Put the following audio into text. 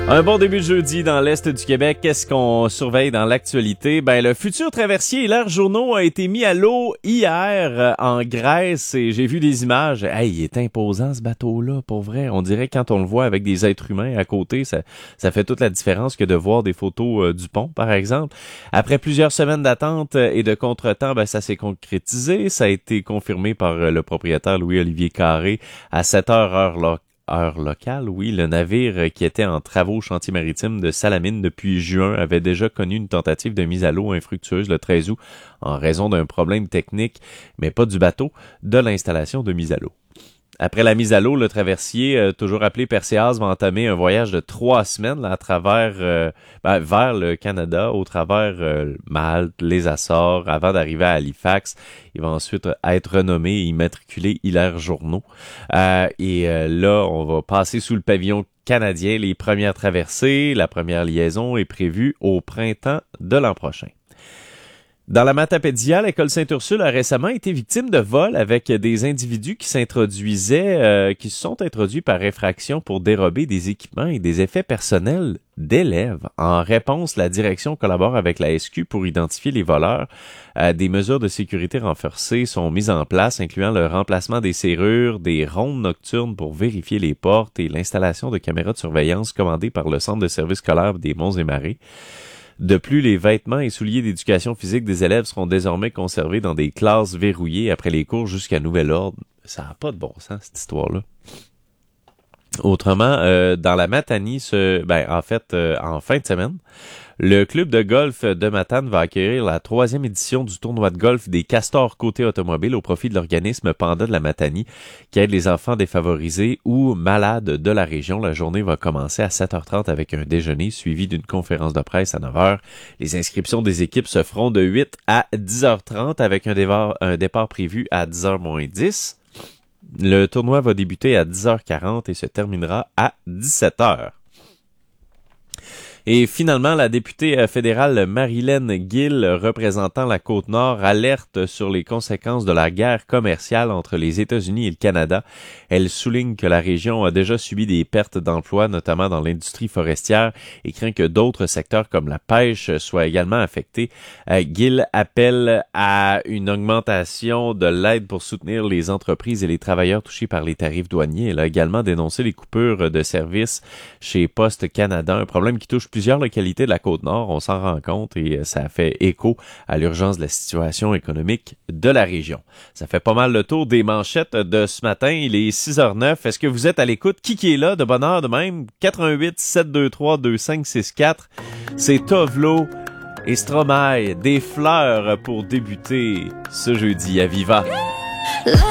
Un bon début de jeudi dans l'Est du Québec. Qu'est-ce qu'on surveille dans l'actualité? Ben, le futur traversier Hilaire Journeau a été mis à l'eau hier en Grèce et j'ai vu des images. Hey, il est imposant ce bateau-là, pour vrai. On dirait que quand on le voit avec des êtres humains à côté, ça fait toute la différence que de voir des photos du pont, par exemple. Après plusieurs semaines d'attente et de contretemps, ben, ça s'est concrétisé. Ça a été confirmé par le propriétaire Louis-Olivier Carré à 7 heures heure locale, oui, le navire qui était en travaux au chantier maritime de Salamine depuis juin avait déjà connu une tentative de mise à l'eau infructueuse le 13 août en raison d'un problème technique, mais pas du bateau, de l'installation de mise à l'eau. Après la mise à l'eau, le traversier, toujours appelé Perséas, va entamer un voyage de 3 semaines là, à travers vers le Canada, au travers Malte, les Açores, avant d'arriver à Halifax. Il va ensuite être renommé et immatriculé Hilaire Journeau. Là, on va passer sous le pavillon canadien les premières traversées. La première liaison est prévue au printemps de l'an prochain. Dans la Matapédia, l'école Sainte-Ursule a récemment été victime de vols avec des individus qui se sont introduits par effraction pour dérober des équipements et des effets personnels d'élèves. En réponse, la direction collabore avec la SQ pour identifier les voleurs. Des mesures de sécurité renforcées sont mises en place, incluant le remplacement des serrures, des rondes nocturnes pour vérifier les portes et l'installation de caméras de surveillance commandées par le Centre de services scolaires des Monts-et-Marais. De plus, les vêtements et souliers d'éducation physique des élèves seront désormais conservés dans des classes verrouillées après les cours jusqu'à nouvel ordre. Ça n'a pas de bon sens, cette histoire-là. Autrement, dans la Matanie, en fin de semaine, le club de golf de Matane va accueillir la 3e édition du tournoi de golf des Castors côté automobile au profit de l'organisme Panda de la Matanie qui aide les enfants défavorisés ou malades de la région. La journée va commencer à 7h30 avec un déjeuner suivi d'une conférence de presse à 9h. Les inscriptions des équipes se feront de 8 à 10h30 avec un départ prévu à 10h moins 10. Le tournoi va débuter à 10h40 et se terminera à 17h. Et finalement, la députée fédérale Marilyn Gill, représentant la Côte-Nord, alerte sur les conséquences de la guerre commerciale entre les États-Unis et le Canada. Elle souligne que la région a déjà subi des pertes d'emplois, notamment dans l'industrie forestière, et craint que d'autres secteurs comme la pêche soient également affectés. Gill appelle à une augmentation de l'aide pour soutenir les entreprises et les travailleurs touchés par les tarifs douaniers. Elle a également dénoncé les coupures de services chez Poste Canada, un problème qui touche plusieurs localités de la Côte-Nord, on s'en rend compte et ça fait écho à l'urgence de la situation économique de la région. Ça fait pas mal le tour des manchettes de ce matin, il est 6h09. Est-ce que vous êtes à l'écoute? Qui est là de bonne heure de même? 88 723 2564. C'est Tovlo et Stromae, des fleurs pour débuter ce jeudi à Viva.